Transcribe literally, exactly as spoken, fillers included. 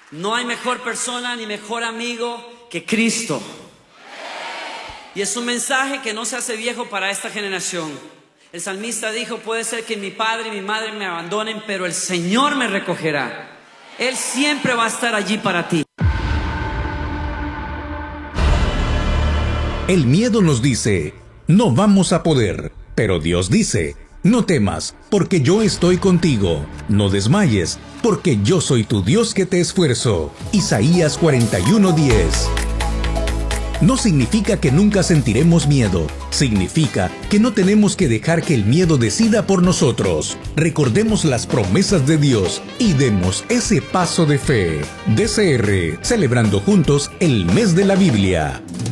No hay mejor persona ni mejor amigo que Cristo. Y es un mensaje que no se hace viejo para esta generación. El salmista dijo, puede ser que mi padre y mi madre me abandonen, pero el Señor me recogerá. Él siempre va a estar allí para ti. El miedo nos dice, no vamos a poder, pero Dios dice, no temas, porque yo estoy contigo. No desmayes, porque yo soy tu Dios que te esfuerzo. Isaías cuarenta y uno, diez. No significa que nunca sentiremos miedo. Significa que no tenemos que dejar que el miedo decida por nosotros. Recordemos las promesas de Dios y demos ese paso de fe. D C R, celebrando juntos el mes de la Biblia.